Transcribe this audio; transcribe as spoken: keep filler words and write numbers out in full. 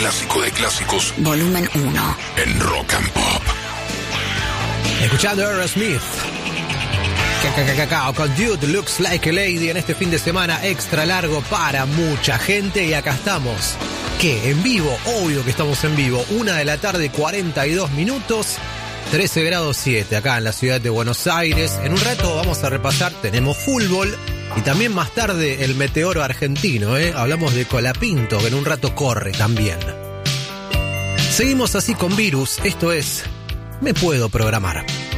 clásico de clásicos. Volumen uno. En Rock and Pop. Escuchando Aerosmith. Cacao con Dude Looks Like a Lady en este fin de semana extra largo para mucha gente. Y acá estamos. ¿Qué? ¿En vivo? Obvio que estamos en vivo. Una de la tarde, cuarenta y dos minutos. trece grados siete acá en la ciudad de Buenos Aires. En un rato vamos a repasar, tenemos fútbol. Y también más tarde el meteoro argentino, ¿eh? Hablamos de Colapinto, que en un rato corre también. Seguimos así con Virus. Esto es Me Puedo Programar.